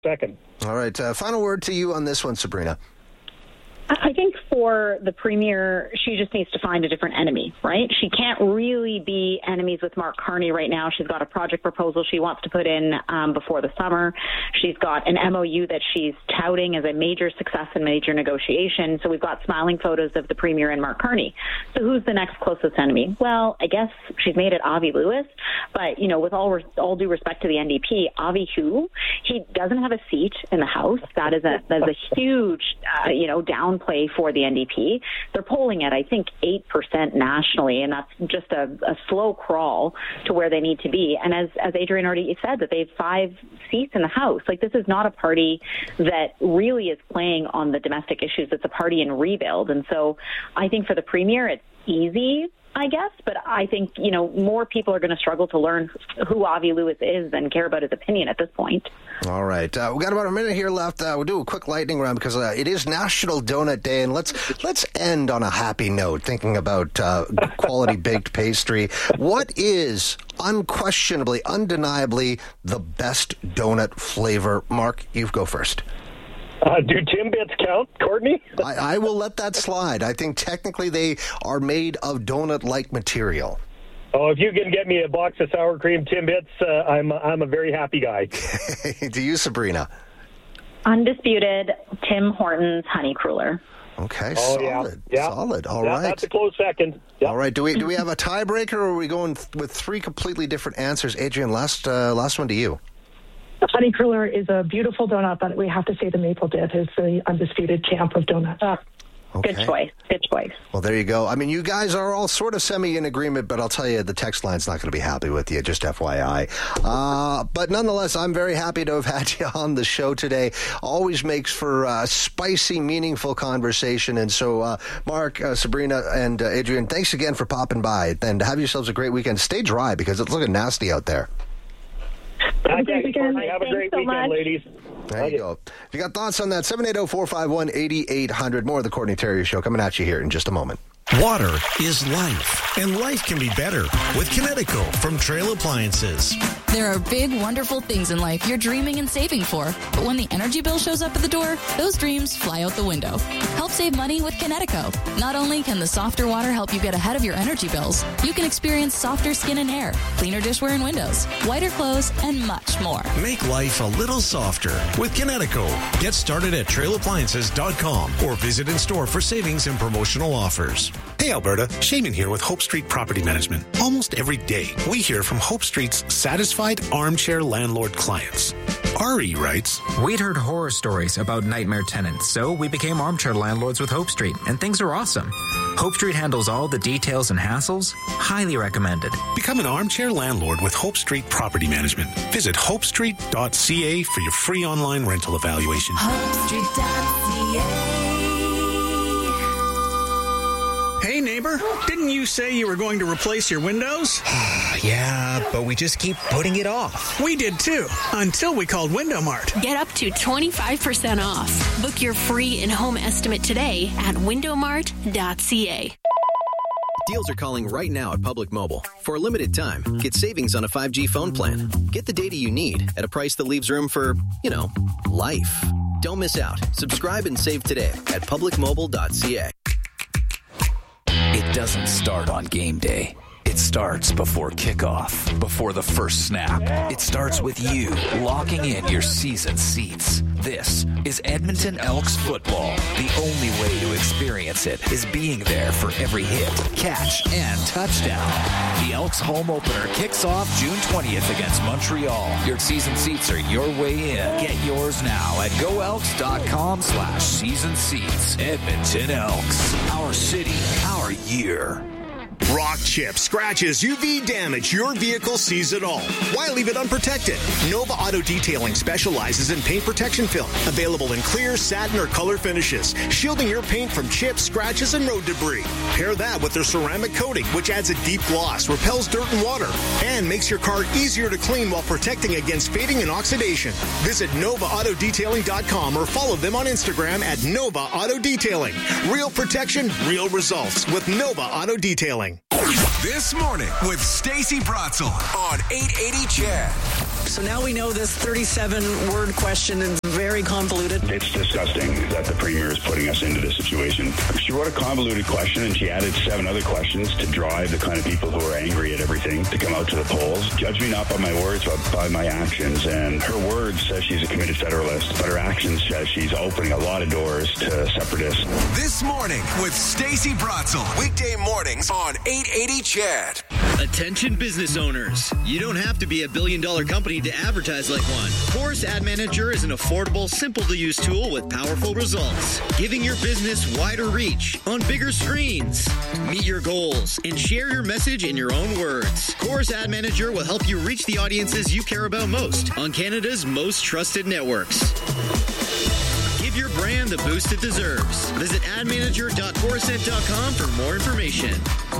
Second. All right. Final word to you on this one, Sabrina. I think for the Premier, she just needs to find a different enemy, right? She can't really be enemies with Mark Carney right now. She's got a project proposal she wants to put in before the summer. She's got an MOU that she's touting as a major success and major negotiation. So we've got smiling photos of the Premier and Mark Carney. So who's the next closest enemy? Well, I guess she's made it Avi Lewis. But, you know, with all due respect to the NDP, Avi who? He doesn't have a seat in the House. That is a huge, downplay for the NDP. They're polling at, I think, 8% nationally, and that's just a slow crawl to where they need to be. And as Adrian already said, that they have 5 seats in the House. Like, this is not a party that really is playing on the domestic issues. It's a party in rebuild. And so I think for the Premier, it's easy, I guess, but I think, more people are going to struggle to learn who Avi Lewis is than care about his opinion at this point. All right. We've got about a minute here left. We'll do a quick lightning round because it is National Donut Day, and let's end on a happy note, thinking about quality baked pastry. What is unquestionably, undeniably the best donut flavor? Mark, you go first. Do Timbits count, Courtney? I will let that slide. I think technically they are made of donut-like material. Oh, if you can get me a box of sour cream Timbits, I'm a very happy guy. Do you, Sabrina? Undisputed Tim Hortons Honey Cruller. Okay, oh, solid. Yeah. Solid. All right. That's a close second. Yep. All right. Do we have a tiebreaker, or are we going with 3 completely different answers? Adrian, last one to you. The Honey Cruller is a beautiful donut, but we have to say the Maple Dip is the undisputed champ of donuts. Okay. Good choice. Good choice. Well, there you go. I mean, you guys are all sort of semi in agreement, but I'll tell you, the text line's not going to be happy with you, just FYI. But nonetheless, I'm very happy to have had you on the show today. Always makes for spicy, meaningful conversation. And so, Mark, Sabrina, and Adrian, thanks again for popping by. And have yourselves a great weekend. Stay dry because it's looking nasty out there. Have a great weekend, ladies. There you go. If you got thoughts on that, 780-451-8800. More of the Courtney Terry Show coming at you here in just a moment. Water is life, and life can be better with Kinetico from Trail Appliances. There are big, wonderful things in life you're dreaming and saving for. But when the energy bill shows up at the door, those dreams fly out the window. Help save money with Kinetico. Not only can the softer water help you get ahead of your energy bills, you can experience softer skin and hair, cleaner dishware and windows, whiter clothes, and much more. Make life a little softer with Kinetico. Get started at trailappliances.com or visit in store for savings and promotional offers. Hey Alberta, Shaman here with Hope Street Property Management. Almost every day, we hear from Hope Street's satisfied armchair landlord clients. Ari writes, We'd heard horror stories about nightmare tenants, so we became armchair landlords with Hope Street, and things are awesome. Hope Street handles all the details and hassles. Highly recommended. Become an armchair landlord with Hope Street Property Management. Visit hopestreet.ca for your free online rental evaluation. HopeStreet.ca. Hey, neighbor, didn't you say you were going to replace your windows? Yeah, but we just keep putting it off. We did too, until we called Window Mart. Get up to 25% off. Book your free in-home estimate today at windowmart.ca. Deals are calling right now at Public Mobile. For a limited time, get savings on a 5G phone plan. Get the data you need at a price that leaves room for, life. Don't miss out. Subscribe and save today at publicmobile.ca. It doesn't start on game day. It starts before kickoff, before the first snap. It starts with you locking in your season seats. This is Edmonton Elks football. The only way to experience it is being there for every hit, catch, and touchdown. The Elks home opener kicks off June 20th against Montreal. Your season seats are your way in. Get yours now at goelks.com/season seats. Edmonton Elks. Our city, our year. Rock chip, scratches, UV damage, your vehicle sees it all. Why leave it unprotected? Nova Auto Detailing specializes in paint protection film, available in clear, satin, or color finishes, shielding your paint from chips, scratches, and road debris. Pair that with their ceramic coating, which adds a deep gloss, repels dirt and water, and makes your car easier to clean while protecting against fading and oxidation. Visit NovaAutoDetailing.com or follow them on Instagram at Nova Auto Detailing. Real protection, real results with Nova Auto Detailing. This morning with Stacey Bratzel on 880 CHED. So now we know this 37-word question is very convoluted. It's disgusting that the Premier is putting us into this situation. She wrote a convoluted question and she added 7 other questions to drive the kind of people who are angry at everything to come out to the polls. Judge me not by my words, but by my actions. And her words says she's a committed Federalist, but her actions says she's opening a lot of doors to separatists. This Morning with Stacey Bratzel. Weekday mornings on 880 CHED. Attention business owners. You don't have to be a billion-dollar company to advertise like one. Chorus Ad Manager is an affordable, simple-to-use tool with powerful results, giving your business wider reach on bigger screens. Meet your goals and share your message in your own words. Chorus Ad Manager will help you reach the audiences you care about most on Canada's most trusted networks. Give your brand the boost it deserves. Visit admanager.corusent.com for more information.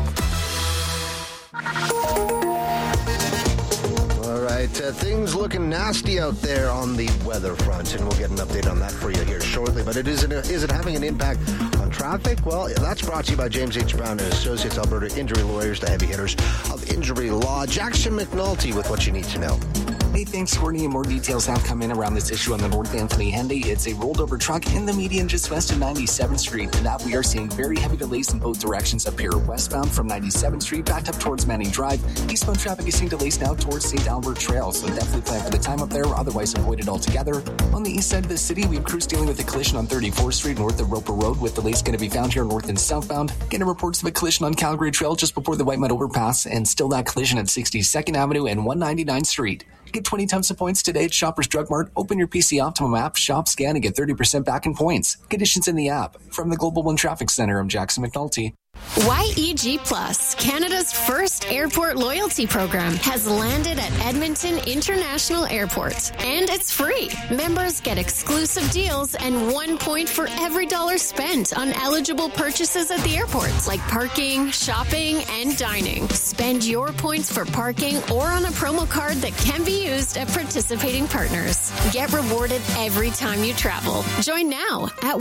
All right, things looking nasty out there on the weather front, and we'll get an update on that for you here shortly. But is it having an impact on traffic? Well, that's brought to you by James H. Brown and Associates, Alberta Injury Lawyers, the heavy hitters of injury law. Jackson McNulty with what you need to know. Hey, thanks, Courtney. More details have come in around this issue on the North Anthony Henday. It's a rolled over truck in the median just west of 97th Street. And now we are seeing very heavy delays in both directions up here. Westbound from 97th Street backed up towards Manning Drive. Eastbound traffic is seeing delays now towards St. Albert Trail. So definitely plan for the time up there, otherwise avoid it altogether. On the east side of the city, we have crews dealing with a collision on 34th Street north of Roper Road, with delays going to be found here north and southbound. Getting reports of a collision on Calgary Trail just before the White Mud overpass, and still that collision at 62nd Avenue and 199th Street. Get 20 tons of points today at Shoppers Drug Mart. Open your PC Optimum app, shop, scan, and get 30% back in points. Conditions in the app. From the Global One Traffic Center, I'm Jackson McNulty. YEG Plus, Canada's first airport loyalty program, has landed at Edmonton International Airport. And it's free. Members get exclusive deals and 1 point for every dollar spent on eligible purchases at the airport, like parking, shopping, and dining. Spend your points for parking or on a promo card that can be used at participating partners. Get rewarded every time you travel. Join now at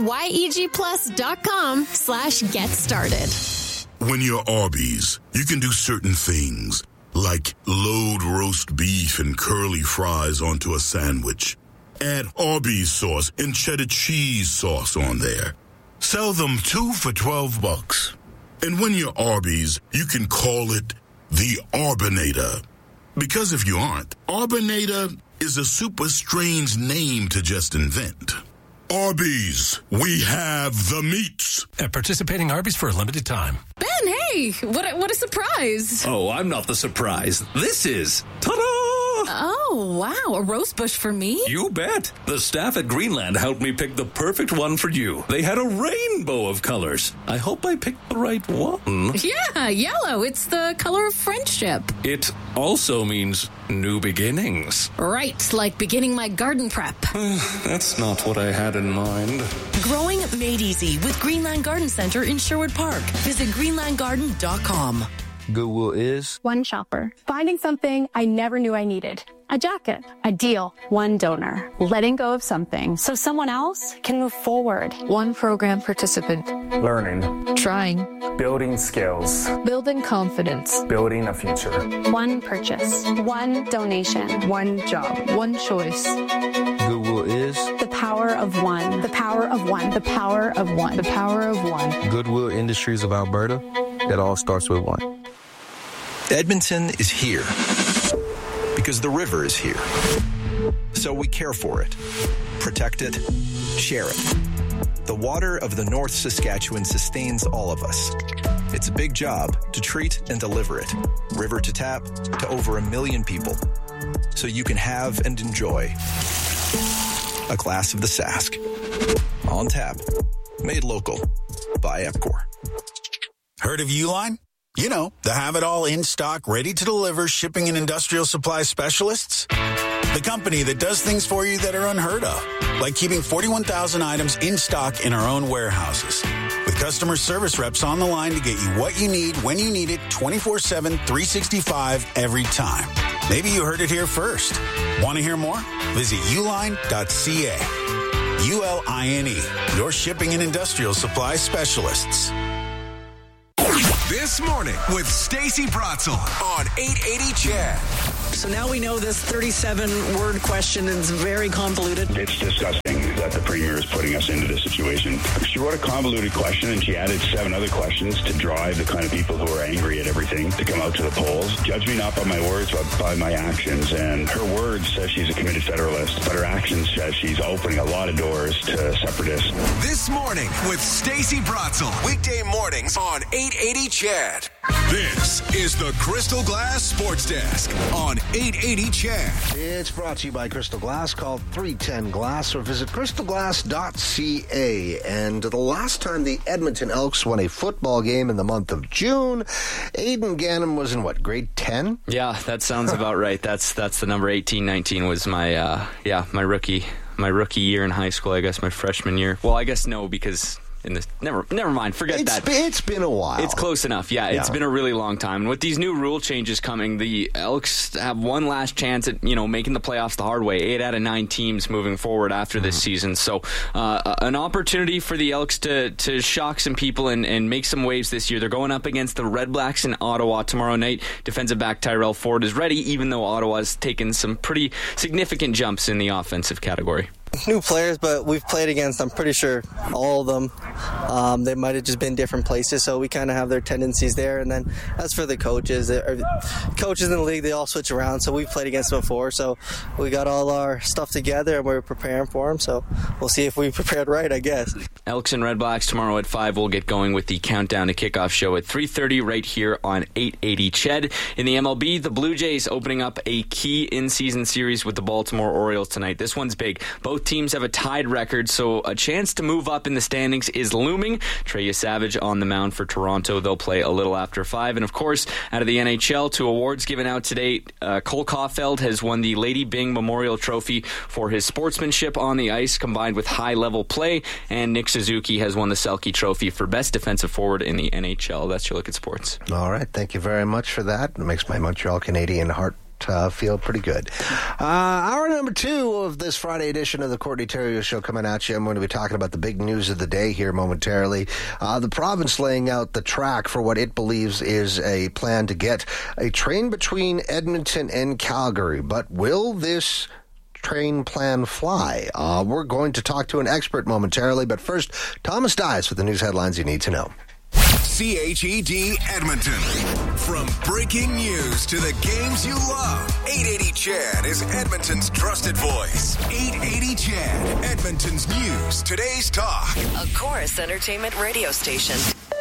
yegplus.com/get started. When you're Arby's, you can do certain things, like load roast beef and curly fries onto a sandwich. Add Arby's sauce and cheddar cheese sauce on there. Sell them 2 for $12. And when you're Arby's, you can call it the Arbinator. Because if you aren't, Arbinator is a super strange name to just invent. Arby's, we have the meats. At participating Arby's for a limited time. Ben, hey, what a surprise. Oh, I'm not the surprise. This is. Ta-da! Oh, wow, a rose bush for me? You bet. The staff at Greenland helped me pick the perfect one for you. They had a rainbow of colors. I hope I picked the right one. Yeah, yellow. It's the color of friendship. It also means new beginnings. Right, like beginning my garden prep. That's not what I had in mind. Growing made easy with Greenland Garden Center in Sherwood Park. Visit greenlandgarden.com. Goodwill is one shopper, finding something I never knew I needed. A jacket, a deal, one donor, letting go of something so someone else can move forward. One program participant. Learning. Trying. Building skills. Building confidence. Building a future. One purchase. One donation. One job. One choice. Goodwill is the power of one. The power of one. The power of one. The power of one. Goodwill Industries of Alberta. It all starts with one. Edmonton is here because the river is here. So we care for it, protect it, share it. The water of the North Saskatchewan sustains all of us. It's a big job to treat and deliver it, river to tap, to over 1 million people. So you can have and enjoy a glass of the Sask. On tap, made local by Epcor. Heard of Uline? You know, the have-it-all in-stock, ready-to-deliver shipping and industrial supply specialists. The company that does things for you that are unheard of, like keeping 41,000 items in stock in our own warehouses. With customer service reps on the line to get you what you need, when you need it, 24/7, 365, every time. Maybe you heard it here first. Want to hear more? Visit uline.ca. ULINE, your shipping and industrial supply specialists. This Morning with Stacey Bratzel on 880 CHED. So now we know this 37-word question is very convoluted. It's disgusting that the Premier is putting us into this situation. She wrote a convoluted question and she added 7 other questions to drive the kind of people who are angry at everything to come out to the polls. Judge me not by my words, but by my actions. And her words says she's a committed Federalist, but her actions says she's opening a lot of doors to separatists. This morning with Stacey Bratzel. Weekday mornings on 880 CHED. This is the Crystal Glass Sports Desk on 880 CHED. It's brought to you by Crystal Glass. Call 310 Glass or visit crystalglass.ca. And the last time the Edmonton Elks won a football game in the month of June, Aidan Gannon was in what, grade 10? Yeah, that sounds about right. That's the number. 18-19 was my rookie year in high school. I guess my freshman year. Well, I guess no, because never mind. Forget that. It's been a while. It's close enough. Yeah, it's been a really long time. And with these new rule changes coming, the Elks have one last chance at making the playoffs the hard way. 8 out of 9 teams moving forward after this season. So an opportunity for the Elks to shock some people and make some waves this year. They're going up against the Red Blacks in Ottawa tomorrow night. Defensive back Tyrell Ford is ready, even though Ottawa's taken some pretty significant jumps in the offensive category. New players, but we've played against, I'm pretty sure, all of them. They might have just been different places, so we kind of have their tendencies there. And then as for the coaches in the league, they all switch around, so we've played against them before. So we got all our stuff together, and we're preparing for them. So we'll see if we prepared right, I guess. Elks and Red Blacks tomorrow at 5. We'll get going with the Countdown to Kickoff show at 3:30 right here on 880 CHED. In the MLB, the Blue Jays opening up a key in-season series with the Baltimore Orioles tonight. This one's big. Both teams have a tied record, so a chance to move up in the standings is looming. Trey Savage on the mound for Toronto. They'll play a little after 5. And of course, out of the NHL, 2 awards given out today. Cole Caulfield has won the Lady Byng Memorial Trophy for his sportsmanship on the ice combined with high-level play. And Nick Suzuki has won the Selke Trophy for best defensive forward in the NHL. That's your look at sports. All right. Thank you very much for that. It makes my Montreal Canadian heart feel pretty good. Hour number 2 of this Friday edition of the Courtney Terrio Show coming at you. I'm going to be talking about the big news of the day here momentarily. The province laying out the track for what it believes is a plan to get a train between Edmonton and Calgary. But will this train plan fly? We're going to talk to an expert momentarily, but first, Thomas Dias with the news headlines you need to know. CHED Edmonton. From breaking news to the games you love, 880 CHED is Edmonton's trusted voice. 880 CHED, Edmonton's news, today's talk. A Chorus Entertainment radio station.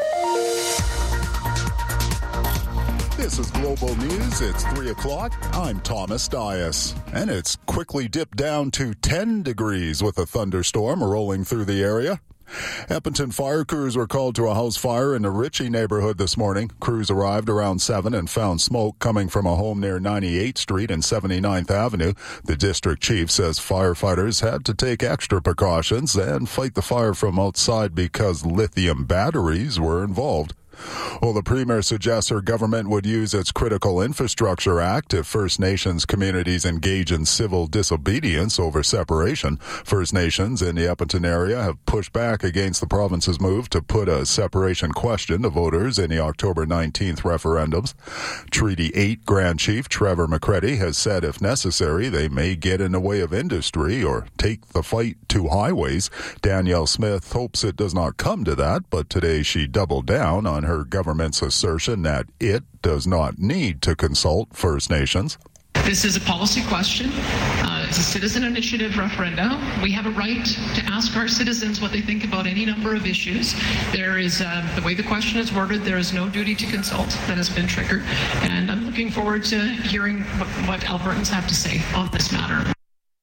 This is Global News. It's 3 o'clock. I'm Thomas Dias. And it's quickly dipped down to 10 degrees with a thunderstorm rolling through the area. Edmonton fire crews were called to a house fire in the Ritchie neighborhood this morning. Crews arrived around 7 and found smoke coming from a home near 98th Street and 79th Avenue. The district chief says firefighters had to take extra precautions and fight the fire from outside because lithium batteries were involved. Well, the Premier suggests her government would use its Critical Infrastructure Act if First Nations communities engage in civil disobedience over separation. First Nations in the Edmonton area have pushed back against the province's move to put a separation question to voters in the October 19th referendums. Treaty 8 Grand Chief Trevor McCready has said if necessary, they may get in the way of industry or take the fight to highways. Danielle Smith hopes it does not come to that, but today she doubled down on her government's assertion that it does not need to consult First Nations. This is a policy question. It's a citizen initiative referendum. We have a right to ask our citizens what they think about any number of issues. There is, the way the question is worded, there is no duty to consult that has been triggered. And I'm looking forward to hearing what Albertans have to say on this matter.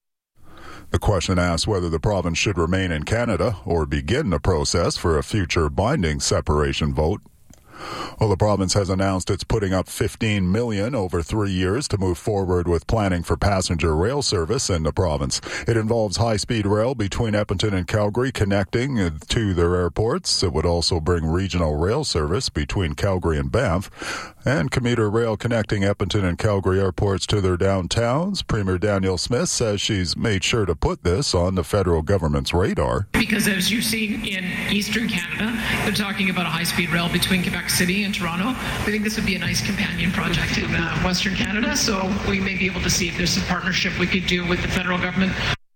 The question asks whether the province should remain in Canada or begin the process for a future binding separation vote. Well, the province has announced it's putting up $15 million over 3 years to move forward with planning for passenger rail service in the province. It involves high-speed rail between Edmonton and Calgary connecting to their airports. It would also bring regional rail service between Calgary and Banff and commuter rail connecting Edmonton and Calgary airports to their downtowns. Premier Danielle Smith says she's made sure to put this on the federal government's radar. Because as you've seen in Eastern Canada, they're talking about a high-speed rail between Quebec City in Toronto. We think this would be a nice companion project in Western Canada, so we may be able to see if there's some partnership we could do with the federal government.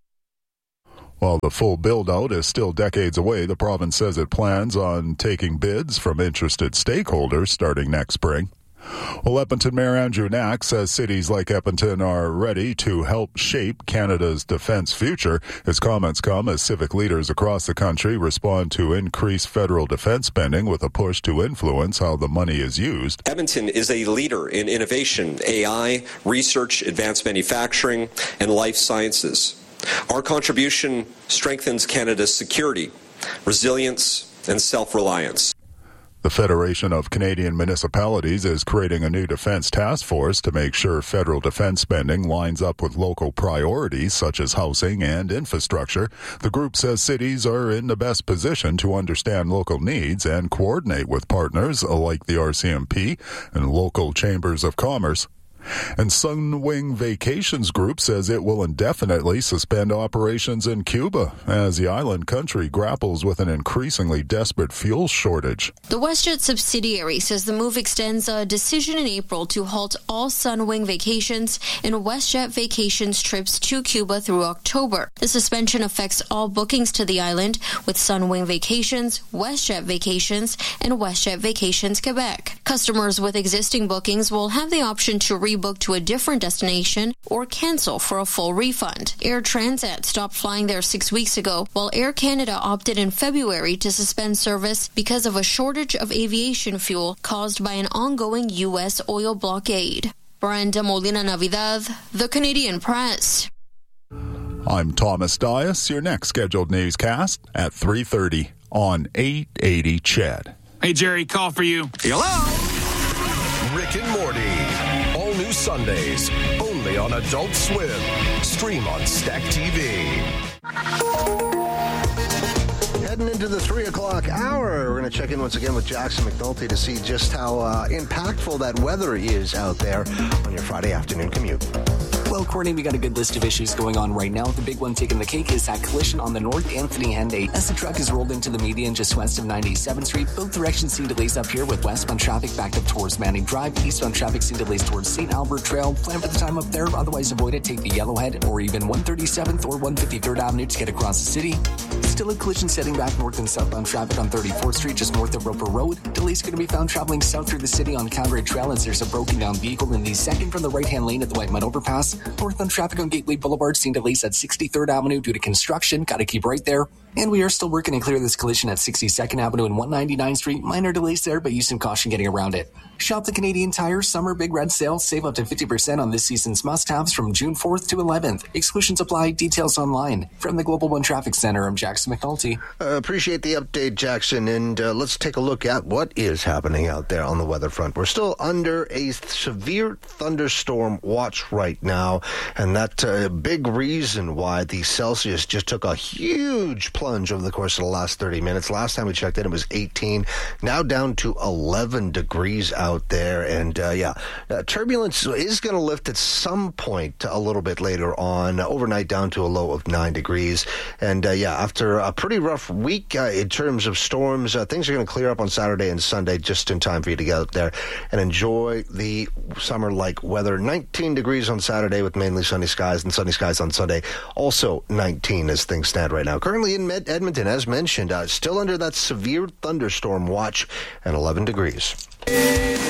While the full build-out is still decades away, the province says it plans on taking bids from interested stakeholders starting next spring. Well, Edmonton Mayor Andrew Knack says cities like Edmonton are ready to help shape Canada's defense future. His comments come as civic leaders across the country respond to increased federal defense spending with a push to influence how the money is used. Edmonton is a leader in innovation, AI, research, advanced manufacturing, and life sciences. Our contribution strengthens Canada's security, resilience, and self-reliance. The Federation of Canadian Municipalities is creating a new defense task force to make sure federal defense spending lines up with local priorities such as housing and infrastructure. The group says cities are in the best position to understand local needs and coordinate with partners like the RCMP and local chambers of commerce. And Sunwing Vacations Group says it will indefinitely suspend operations in Cuba as the island country grapples with an increasingly desperate fuel shortage. The WestJet subsidiary says the move extends a decision in April to halt all Sunwing Vacations and WestJet Vacations trips to Cuba through October. The suspension affects all bookings to the island with Sunwing Vacations, WestJet Vacations, and WestJet Vacations Quebec. Customers with existing bookings will have the option to rebook to a different destination or cancel for a full refund. Air Transat stopped flying there 6 weeks ago, while Air Canada opted in February to suspend service because of a shortage of aviation fuel caused by an ongoing U.S. oil blockade. Brenda Molina Navidad, The Canadian Press. I'm Thomas Dias. Your next scheduled newscast at 3:30 on 880 CHED. Hey, Jerry, call for you. Hello? Rick and Morty. All new Sundays. Only on Adult Swim. Stream on Stack TV. Heading into the 3 o'clock hour, we're going to check in once again with Jackson McNulty to see just how impactful that weather is out there on your Friday afternoon commute. Well, Courtney, we got a good list of issues going on right now. The big one taking the cake is that collision on the North Anthony Henday as the truck is rolled into the median just west of 97th Street. Both directions see delays up here with westbound traffic backed up towards Manning Drive. Eastbound traffic see delays towards St. Albert Trail. Plan for the time up there. Otherwise, avoid it. Take the Yellowhead or even 137th or 153rd Avenue to get across the city. Still a collision setting back north and southbound traffic on 34th Street just north of Roper Road. Delays going to be found traveling south through the city on Calgary Trail as there's a broken down vehicle in the second from the right-hand lane at the White Mud Overpass. Northbound traffic on Gateway Boulevard seeing delays at 63rd Avenue due to construction. Got to keep right there. And we are still working to clear this collision at 62nd Avenue and 199th Street. Minor delays there, but use some caution getting around it. Shop the Canadian Tire Summer Big Red Sale. Save up to 50% on this season's must-haves from June 4th to 11th. Exclusions apply. Details online. From the Global One Traffic Center, I'm Jackson McNulty. Appreciate the update, Jackson. And let's take a look at what is happening out there on the weather front. We're still under a severe thunderstorm watch right now. And that's a big reason why the Celsius just took a huge plunge over the course of the last 30 minutes. Last time we checked in, it was 18. Now down to 11 degrees out there. And turbulence is going to lift at some point a little bit later on. Overnight down to a low of 9 degrees. And after a pretty rough week in terms of storms, things are going to clear up on Saturday and Sunday just in time for you to get out there and enjoy the summer-like weather. 19 degrees on Saturday with mainly sunny skies, and sunny skies on Sunday. Also 19 as things stand right now. Currently in Edmonton, as mentioned, still under that severe thunderstorm watch and 11 degrees.